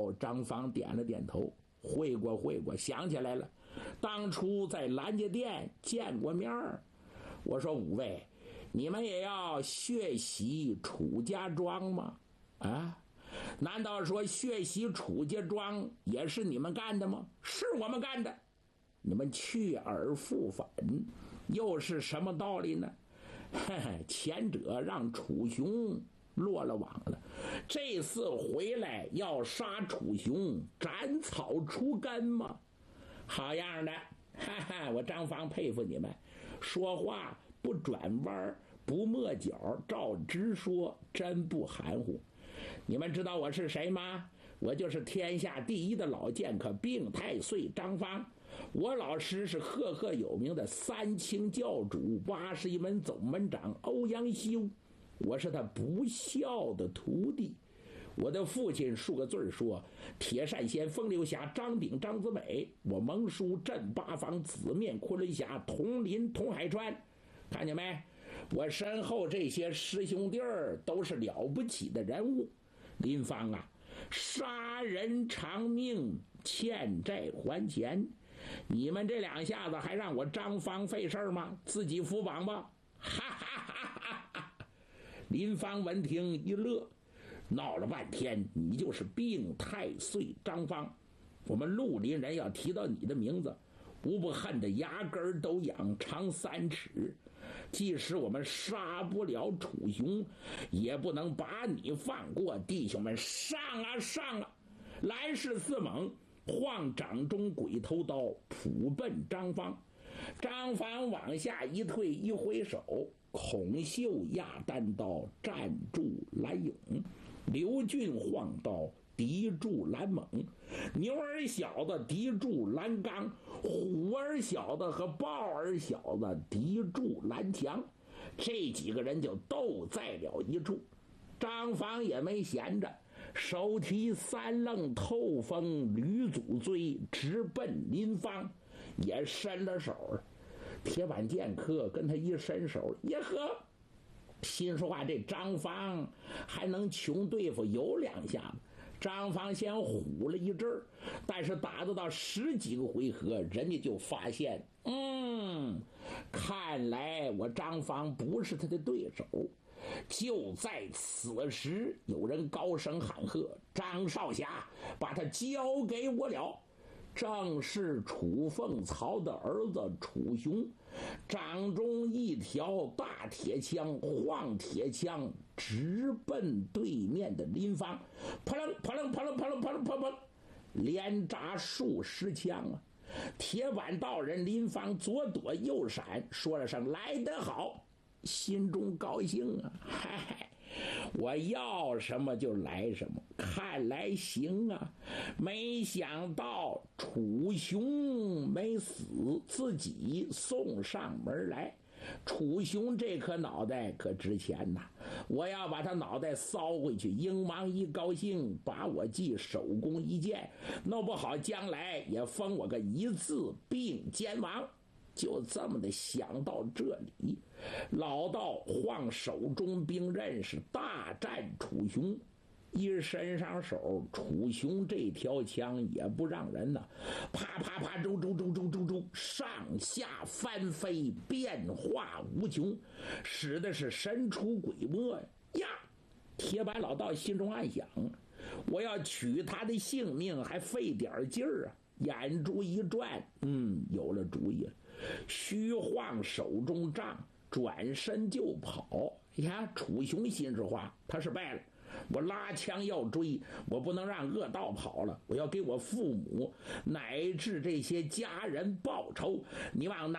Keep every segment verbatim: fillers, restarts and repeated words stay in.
哦，张芳点了点头，会过会过，想起来了，当初在兰家店见过面儿。我说五位，你们也要学习楚家庄吗？啊，难道说学习楚家庄也是你们干的吗？是我们干的。你们去而复返，又是什么道理呢？前者让楚雄落了网了，这次回来要杀楚雄，斩草除根吗？好样的！哈哈，我张芳佩服你们，说话不转弯不抹角，照直说，真不含糊。你们知道我是谁吗？我就是天下第一的老剑客病太岁张芳。我老师是赫赫有名的三清教主八十一门总门长欧阳修，我是他不孝的徒弟。我的父亲数个字说铁扇仙风流侠张炳张子美，我蒙叔镇八方紫面昆仑侠佟林佟海川。看见没？我身后这些师兄弟儿都是了不起的人物。林芳啊，杀人偿命，欠债还钱，你们这两下子还让我张芳费事吗？自己扶绑吧！哈哈哈哈哈！林芳闻听一乐，闹了半天，你就是病太岁张芳。我们绿林人要提到你的名字，无不恨得牙根都痒，长三尺。即使我们杀不了楚雄，也不能把你放过。弟兄们，上啊上啊！来势似猛，晃掌中鬼头刀，扑奔张芳。张芳往下一退，一挥手，孔秀压单刀，站住蓝勇。刘俊晃刀，敌住蓝猛。牛儿小子敌住蓝刚，虎儿小子和豹儿小子敌住蓝强。这几个人就斗在了一处。张芳也没闲着，手提三愣透风吕祖锥，直奔林芳，也伸了手。铁板剑客跟他一伸手，耶呵，心说话，这张芳还能穷对付有两下子。张芳先唬了一阵儿，但是打得到十几个回合，人家就发现，嗯，看来我张芳不是他的对手。就在此时，有人高声喊喝：“张少侠，把他交给我了！”正是楚凤曹的儿子楚雄，掌中一条大铁枪，晃铁枪直奔对面的林芳，扑棱扑棱扑棱扑棱扑棱扑棱，连扎数十枪啊！铁板道人林芳左躲右闪，说了声来得好，心中高兴啊，嗨，我要什么就来什么，看来行啊。没想到楚雄没死，自己送上门来。楚雄这颗脑袋可值钱呐，我要把他脑袋烧回去。英王一高兴，把我记手工一件，弄不好将来也封我个一字并肩王。就这么的想到这里，老道晃手中兵刃是大战楚雄，一伸上手，楚雄这条枪也不让人呢，啪啪啪，周周周周周周，上下翻飞，变化无穷，使的是神出鬼没呀！铁板老道心中暗想，我要取他的性命还费点劲儿啊！眼珠一转，嗯，有了主意了，虚晃手中杖，转身就跑。呀，楚雄心说话，他是败了，我拉枪要追，我不能让恶道跑了，我要给我父母乃至这些家人报仇。你往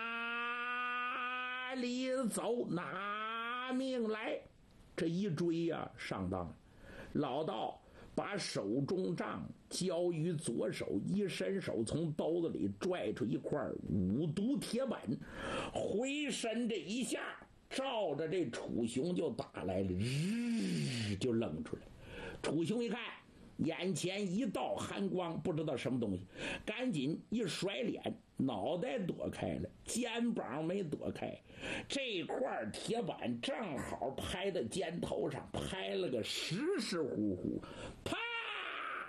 哪里走，拿命来！这一追呀、啊，上当了。老道把手中杖交于左手，一伸手从兜子里拽出一块五毒铁板，回身这一下照着这楚雄就打来了，日就扔出来。楚雄一看眼前一道寒光，不知道什么东西，赶紧一甩脸，脑袋躲开了，肩膀没躲开，这块铁板正好拍到肩头上，拍了个实实乎乎，啪，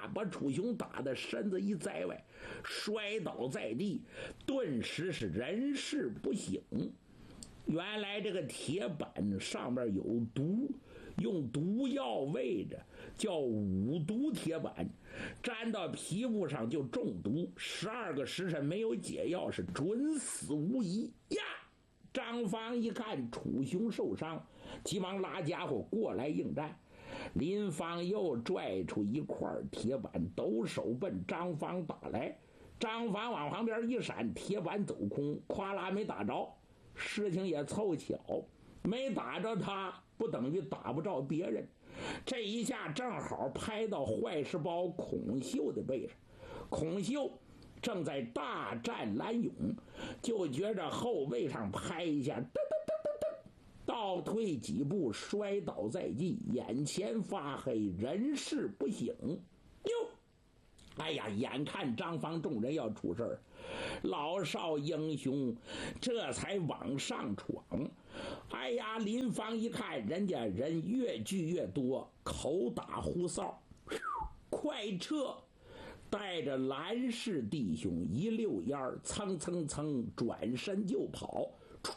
下，把楚雄打得身子一栽外，摔倒在地，顿时是人事不省。原来这个铁板上面有毒，用毒药喂着，叫五毒铁板，粘到皮肤上就中毒，十二个时辰没有解药，是准死无疑呀！张方一看楚雄受伤，急忙拉家伙过来应战。林芳又拽出一块铁板，抖手奔张方打来。张方往旁边一闪，铁板走空，咵啦没打着。事情也凑巧，没打着他不等于打不着别人。这一下正好拍到坏事包孔秀的背上。孔秀正在大战蓝勇，就觉着后背上拍一下，噔噔噔噔噔，倒退几步，摔倒在地，眼前发黑，人事不省。哟，哎呀，眼看张方众人要出事儿，老少英雄这才往上闯。哎呀，林芳一看人家人越聚越多，口打呼哨，快撤！带着蓝氏弟兄一溜烟儿，蹭蹭蹭转身就跑。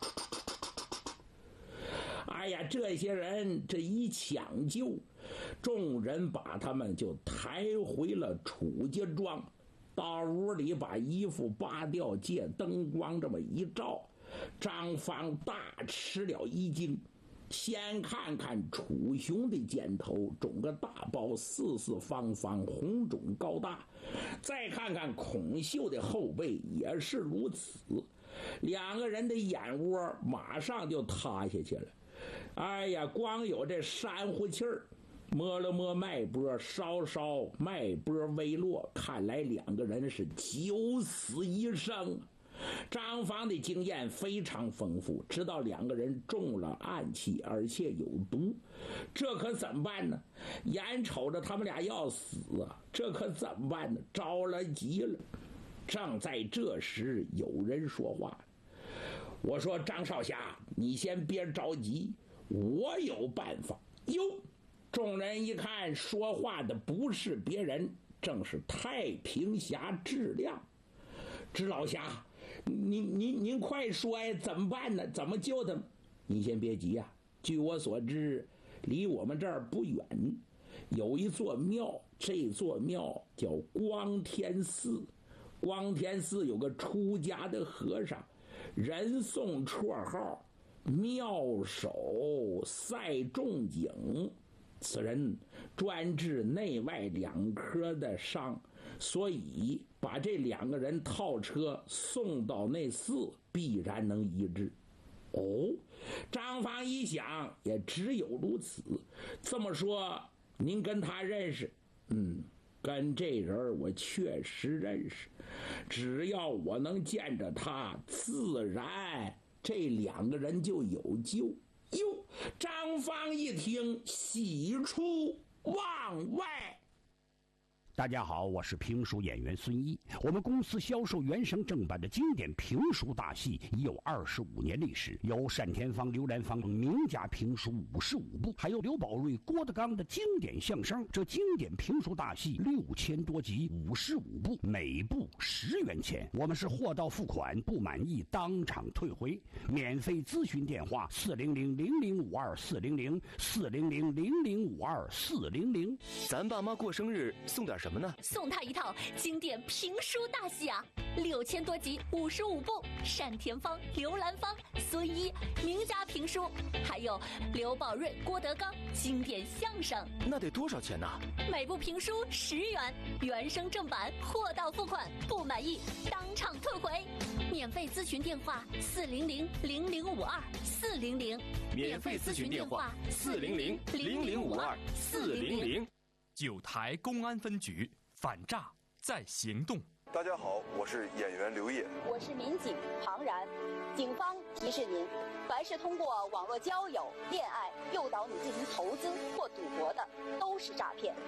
哎呀，这些人这一抢救，众人把他们就抬回了楚家庄。到屋里把衣服扒掉，借灯光这么一照，张方大吃了一惊。先看看楚雄的肩头肿个大包，四四方方，红肿高大，再看看孔秀的后背也是如此，两个人的眼窝马上就塌下去了。哎呀，光有这山呼气儿，摸了摸脉搏，稍稍脉搏微落，看来两个人是九死一生。张方的经验非常丰富，知道两个人中了暗器，而且有毒，这可怎么办呢？眼瞅着他们俩要死啊，这可怎么办呢？着了急了。正在这时，有人说话：“我说张少侠，你先别着急，我有办法。”哟，众人一看，说话的不是别人，正是太平侠质量。支老侠，您您您快说呀，怎么办呢？怎么救他们？你先别急呀、啊。据我所知，离我们这儿不远，有一座庙，这座庙叫光天寺。光天寺有个出家的和尚，人送绰号妙手赛仲景。此人专治内外两科的伤，所以把这两个人套车送到那寺，必然能医治。哦，张方一想，也只有如此。这么说，您跟他认识？嗯，跟这人我确实认识。只要我能见着他，自然这两个人就有救。哟，张方一听，喜出望外。 大家好，我是评书演员孙一。我们公司销售原声正版的经典评书大戏已有二十五年历史，有单田芳、刘兰芳名家评书五十五部，还有刘宝瑞、郭德纲的经典相声。这经典评书大戏六千多集，五十五部，每部十元钱。我们是货到付款，不满意当场退回。免费咨询电话：四零零零零五二四零零四零零零零五二四零零。 咱爸妈过生日送点什么？什么呢？ 送他一套经典评书大戏啊，六千多集，五十五部，单田芳、刘兰芳、孙一名家评书，还有刘宝瑞、郭德纲经典相声。 那得多少钱呢？ 每部评书十元，原声正版，货到付款，不满意当场退回。免费咨询电话：四零零零零五二四零零。 免费咨询电话：四零零零零五二四零零。 九台公安分局反诈在行动。 大家好，我是演员刘烨。 我是民警庞然。警方提示您，凡是通过网络交友、恋爱诱导你进行投资或赌博的，都是诈骗。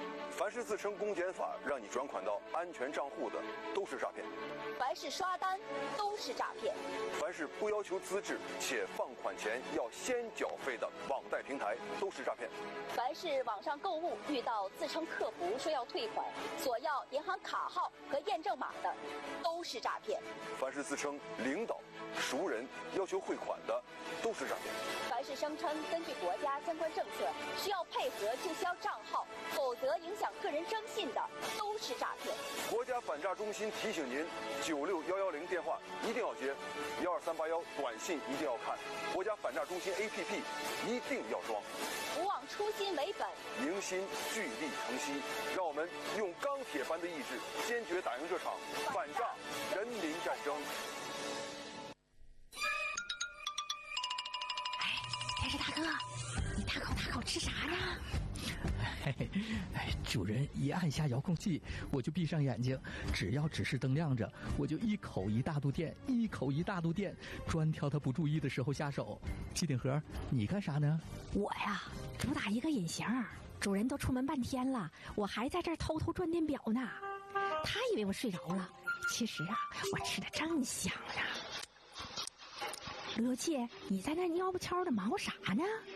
凡是自称公检法让你转款到安全账户的，都是诈骗； 凡是刷单，都是诈骗； 凡是不要求资质且放款前要先缴费的网贷平台，都是诈骗； 凡是网上购物遇到自称客服说要退款，索要银行卡号和验证码的，都是诈骗； 凡是自称领导、熟人要求汇款的，都是诈骗； 凡是声称根据国家相关政策需要配合注销账号，否则影响个人征信的，都是诈骗。 国家反诈中心提醒您：九六幺幺零电话一定要接，幺二三八幺短信一定要看，国家反诈中心 A P P 一定要装。 不忘初心为本， 凝心聚力成溪，让我们用钢铁般的意志，坚决打赢这场反诈人民战争。 电视大哥，你大口大口吃啥呢？ 嘿嘿，哎，主人一按下遥控器，我就闭上眼睛，只要指示灯亮着，我就一口一大肚电，一口一大肚电，专挑他不注意的时候下手。机顶盒，你干啥呢？ 我呀，主打一个隐形，主人都出门半天了，我还在这儿偷偷转电表呢。他以为我睡着了，其实啊，我吃的正香呢。刘七，你在那蔫不悄的忙活啥呢？